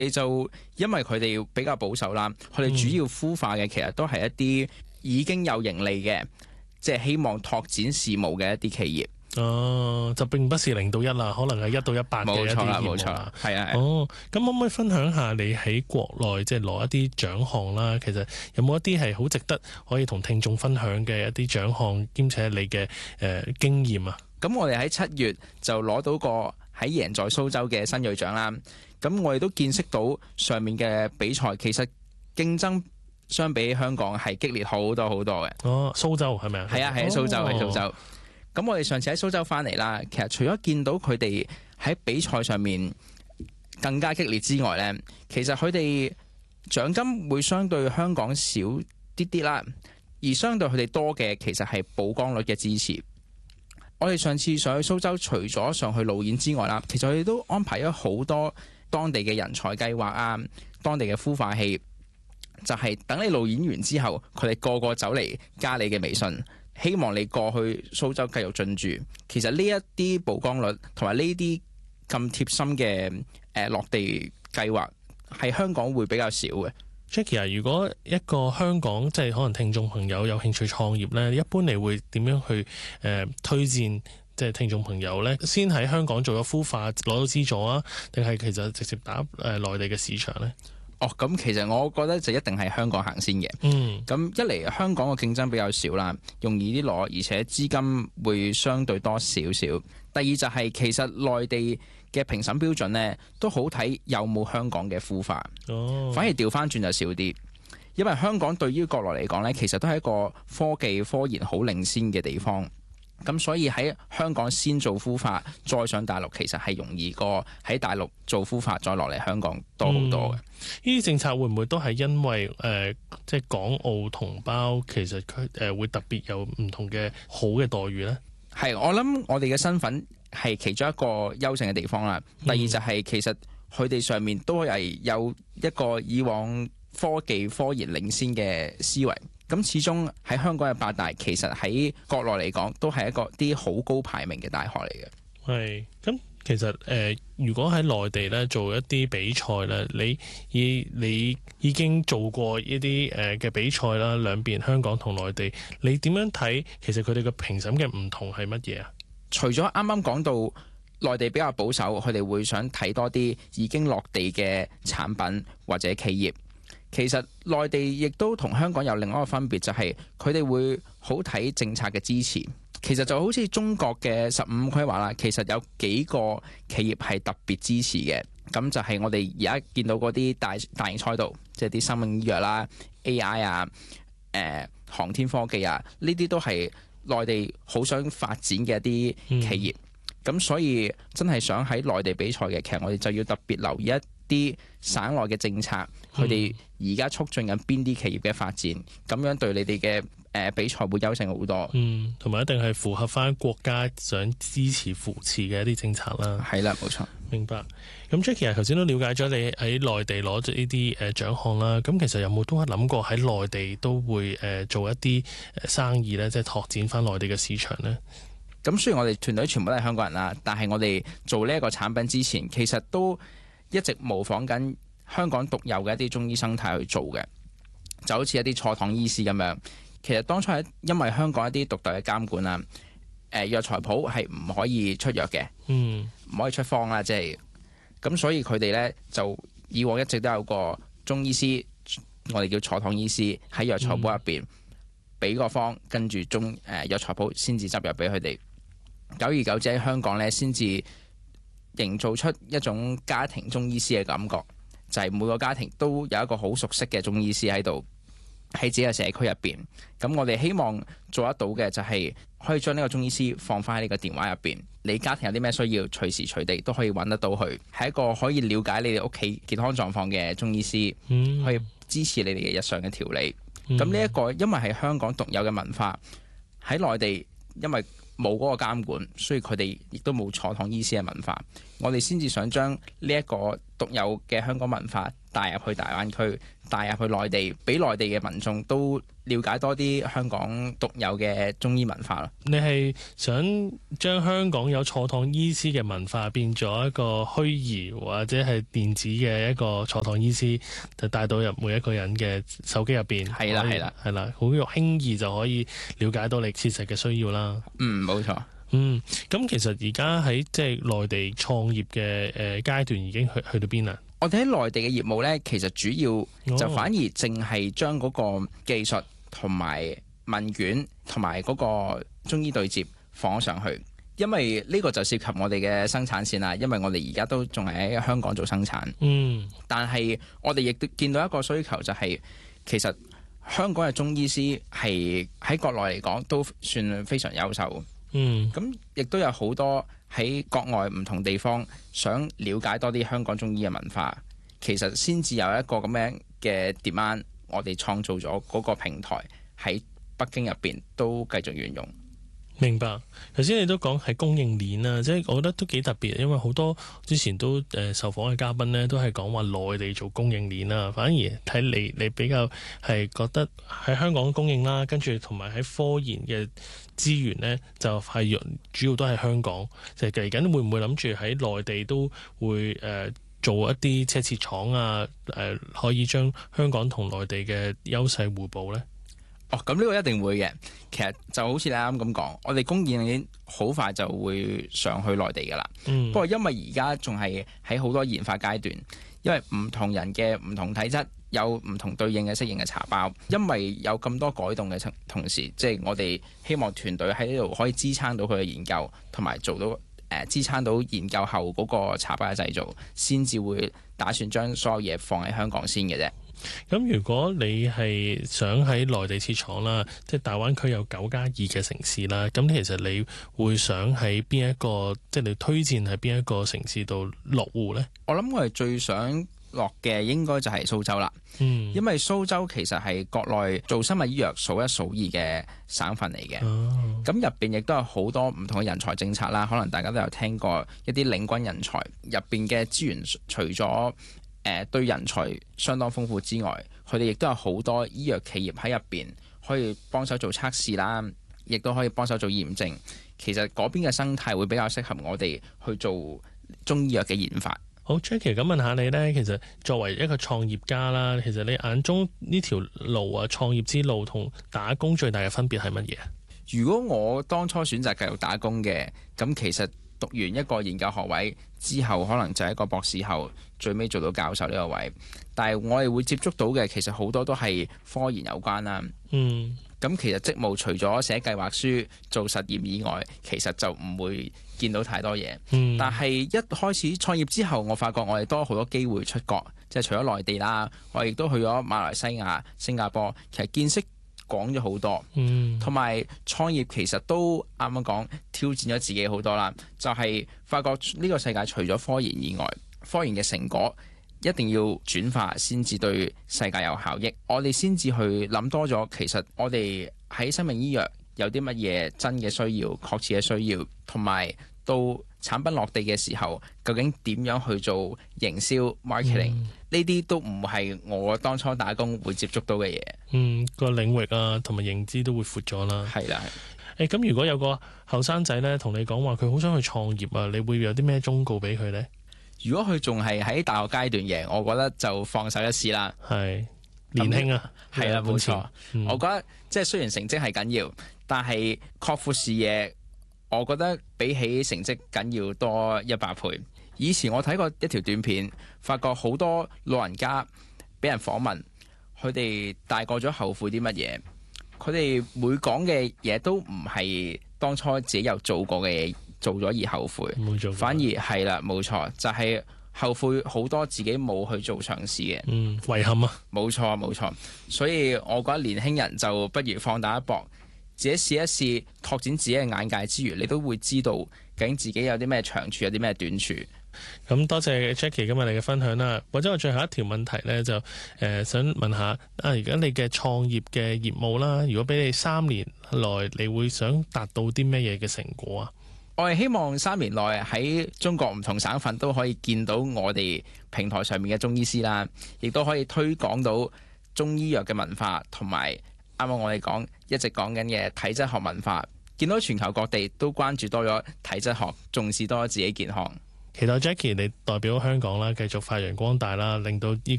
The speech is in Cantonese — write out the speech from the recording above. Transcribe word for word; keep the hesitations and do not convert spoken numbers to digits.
就因為佢哋比較保守啦，佢哋主要孵化嘅其實都係一啲已經有盈利嘅，即係希望拓展事務嘅一啲企業。 哦，就並不是零到一啦，可能係一到一百嘅一啲業務。冇錯啦， 冇錯啦，係啊。 哦，咁可唔可以分享下你喺國內即係攞一啲獎項啦？其實有冇一啲係好值得可以同聽眾分享嘅一啲獎項，兼且你嘅誒、呃、經驗啊？ 咁我哋喺七月就攞到個喺贏在蘇州嘅新銳獎啦。咁我哋都見識到上面嘅比賽，其實競爭相比香港係激烈好多好多嘅。 哦，蘇州係咪啊？ 係啊，係喺蘇州，喺蘇州。咁我哋上次喺蘇州翻嚟啦，其實除咗見到佢哋喺比賽上面更加激烈之外呢，其實佢哋獎金會相對香港少啲啲啦，而相對佢哋多嘅其實係曝光率嘅支持。我哋上次上去蘇州，除咗上去路演之外啦，其實我哋都安排咗好多當地嘅人才計劃啊，當地嘅孵化器，就係等你路演完之後，佢哋個個走嚟加你嘅微信。希望你過去蘇州繼續進駐。其實呢一啲曝光率同埋呢啲咁貼心嘅誒、呃、落地計劃，係香港會比較少嘅。 Jackie 啊，如果一個香港即係可能聽眾朋友有興趣創業呢，一般你會點樣去誒、呃、推薦即係聽眾朋友呢？先喺香港做咗孵化攞到資助啊，定係其實直接打誒內地嘅市場呢？ 哦，咁其實我覺得就一定係香港行先嘅。嗯，咁一嚟香港嘅競爭比較少啦，容易啲攞，而且資金會相對多少少。第二就係其實內地嘅評審標準呢都好睇有冇香港嘅孵化。哦，反而調翻轉就少啲，因為香港對於國內嚟講呢，其實都係一個科技科研好領先嘅地方。咁所以喺香港先做孵化，再上大陸，其實係容易過喺大陸做孵化，再落嚟香港多好多嘅。呢啲、嗯、政策會唔會都係因為誒、呃，即係港澳同胞其實佢誒、呃、會特別有唔同嘅好嘅待遇呢？係， 我諗我哋嘅身份係其中一個優勝嘅地方啦。第二就係其實佢哋上面都係有一個以往科技科研領先嘅思維。咁始終喺香港嘅八大，其實喺國內嚟講，都係一個啲好高排名嘅大學嚟嘅。 係，咁其實誒、呃，如果喺內地咧做一啲比賽咧，你已你已經做過一啲誒嘅比賽啦，兩邊香港同內地，你點樣睇？其實佢哋嘅評審嘅唔同係乜嘢啊？ 除咗啱啱講到內地比較保守，佢哋會想睇多啲已經落地嘅產品或者企業。其實內地亦都同香港有另外一個分別，就係佢哋會好睇政策嘅支持。其實就好似中國嘅十五規劃啦，其實有幾個企業係特別支持嘅。咁就係我哋而家見到嗰啲大大型賽道，即係啲生命醫藥啦、A I 啊、誒、呃、航天科技啊，呢啲都係內地好想發展嘅一啲企業。咁、嗯、所以真係想喺內地比賽嘅，其實我哋就要特別留意一啲省內嘅政策，佢哋而家促進緊邊啲企業嘅發展，咁樣對你哋嘅誒比賽會優勝好多。嗯， 同埋一定係符合翻國家想支持扶持嘅一啲政策啦。 係啦，冇錯。 明白。咁 Jackie 啊，頭先都了解咗你喺內地攞咗呢啲誒獎項啦。咁其實有冇都諗過喺內地都會誒做一啲誒生意咧，即係拓展翻內地嘅市場呢？ 咁雖然我哋團隊全部都係香港人啦，但係我哋做呢一個產品之前，其實都一直模仿緊香港獨有嘅一啲中醫生態去做嘅，就好似一啲坐躺醫師咁樣。其實當初係因為香港一啲獨特嘅監管啦，誒、呃、藥材鋪係唔可以出藥嘅，嗯，唔可以出方啦，即係咁，所以佢哋呢，就以往一直都有個中醫師，我哋叫坐躺醫師喺藥材鋪入邊俾個方，跟住中誒藥材鋪先至執藥俾佢哋。久而久之喺香港呢，先至營造出一種家庭中醫師嘅感覺，就係、是、每個家庭都有一個好熟悉嘅中醫師喺度，喺自己嘅社區入邊。咁我哋希望做得到嘅就係可以將呢個中醫師放翻喺呢個電話入邊，你家庭有啲咩需要，隨時隨地都可以揾得到佢，係一個可以了解你哋屋企健康狀況嘅中醫師，嗯、可以支持你哋嘅日常嘅調理。咁呢一個因為係香港獨有嘅文化，喺內地因為冇嗰個監管，所以佢哋亦都冇坐躺醫師嘅文化。我哋先至想將呢一個獨有嘅香港文化帶入去大灣區，帶入去內地，俾內地嘅民眾都了解多啲香港獨有嘅中醫文化咯。 你係想將香港有坐燙醫師嘅文化變咗一個虛擬或者係電子嘅一個坐燙醫師，就帶到入每一個人嘅手機入邊。 係啦，係啦， 係啦，好容輕易就可以了解到你切實嘅需要啦。 嗯，冇錯。 嗯，咁其實而家喺即係內地創業嘅誒階段已經去去到邊啦？ 我哋喺內地嘅業務呢，其實主要就反而淨係將嗰個技術同埋問卷同埋嗰個中醫對接放咗上去，因為呢個就涉及我哋嘅生產線啦。因為我哋而家都仲係喺香港做生產， 嗯，但係我哋亦都見到一個需求，就係其實香港嘅中醫師係喺國內嚟講都算非常優秀。 嗯， 咁亦都有好多喺國外唔同地方想了解多啲香港中醫嘅文化，其實先至有一個咁樣嘅 demand，我哋創造咗嗰個平台喺北京入邊都繼續沿用。 明白。頭先你都講係供應鏈啦，即係我覺得都幾特別，因為好多之前都誒受訪嘅嘉賓呢，都係講話內地做供應鏈啦，反而睇你你比較係覺得喺香港供應啦，跟住同埋喺科研嘅資源呢，就係主要都係香港。就嚟緊會唔會諗住喺內地都會誒做一啲車切廠啊？誒可以將香港同內地嘅優勢互補呢？ 哦，咁呢個一定會嘅。其實就好似你啱啱咁講，我哋供應鏈好快就會上去內地噶啦。 嗯， 不過因為而家仲係喺好多研發階段，因為唔同人嘅唔同體質有唔同對應嘅適應嘅茶包。因為有咁多改動嘅同時，即係我哋希望團隊喺呢度可以支撐到佢嘅研究，同埋做到誒、呃、支撐到研究後嗰個茶包嘅製造，先至會打算將所有嘢放喺香港先嘅啫。 咁如果你係想喺內地設廠啦，即係大灣區有九加二嘅城市啦，咁其實你會想喺邊一個，即係你推薦喺邊一個城市度落戶呢？ 我諗我係最想落嘅應該就係蘇州啦。 嗯，因為蘇州其實係國內做生物醫藥數一數二嘅省份嚟嘅。咁入邊亦都有好多唔同嘅人才政策啦，可能大家都有聽過一啲領軍人才入邊嘅資源，除咗誒、呃、對人才相當豐富之外，佢哋亦都有好多醫藥企業喺入邊可以幫手做測試啦，亦都可以幫手做驗證。其實嗰邊嘅生態會比較適合我哋去做中醫藥嘅研發。 好 Jackie，咁問下你呢，其實作為一個創業家啦，其實你眼中呢條路啊，創業之路同打工最大嘅分別係乜嘢？ 如果我當初選擇繼續打工嘅，咁其實讀完一個研究學位之後，可能就係一個博士後，最尾做到教授呢個位。但係我哋會接觸到嘅，其實好多都係科研有關啦。 嗯， 咁其實職務除咗寫計劃書、做實驗以外，其實就唔會見到太多嘢。 嗯， 但係一開始創業之後，我發覺我哋多好多機會出國，即係除咗內地啦，我亦都去咗馬來西亞、新加坡，其實見識講咗好多，同埋創業其實都啱啱講挑戰咗自己好多啦。就係、是、發覺呢個世界除咗科研以外，科研嘅成果一定要轉化先至對世界有效益。我哋先至去諗多咗，其實我哋喺生命醫藥有啲乜嘢真嘅需要、確切嘅需要，同埋到產品落地嘅時候，究竟點樣去做營銷 marketing？呢啲、嗯、都唔係我當初打工會接觸到嘅嘢。嗯， 個領域啊，同埋認知都會闊咗啦。 係啦， 誒咁、欸、如果有個後生仔咧，同你講話佢好想去創業啊，你會有啲咩忠告俾佢呢？ 如果佢仲係喺大學階段嘅，我覺得就放手一試啦。 係年輕啊， 係啦，冇錯。 嗯、 我覺得即係雖然成績係緊要，但係擴闊視野，我覺得比起成績緊要多一百倍。以前我睇過一條短片，發覺好多老人家俾人訪問，佢哋大個咗後悔啲乜嘢？佢哋每講嘅嘢都唔係當初自己有做過嘅嘢，做咗而後悔， 冇做， 反而係啦，冇錯，就係、是、後悔好多自己冇去做嘗試嘅， 嗯，遺憾啊， 冇錯冇錯。所以我覺得年輕人就不如放膽一搏，自己試一試，拓展自己嘅眼界之餘，你都會知道究竟自己有啲咩長處，有啲咩短處。 咁多謝 Jackie 今日你嘅分享啦。或者我最後一條問題呢，就誒、呃、想問下啊，而家你嘅創業嘅業務啦，如果俾你三年內，你會想達到啲咩嘢嘅成果啊？ 我係希望三年內喺中國唔同省份都可以見到我哋平台上面嘅中醫師啦，亦都可以推廣到中醫藥嘅文化，同埋啱啱我哋講一直講緊嘅體質學文化，見到全球各地都關注多咗體質學，重視多咗自己健康。 期待 Jackie 你代表香港啦，繼續發揚光大啦，令到呢、這個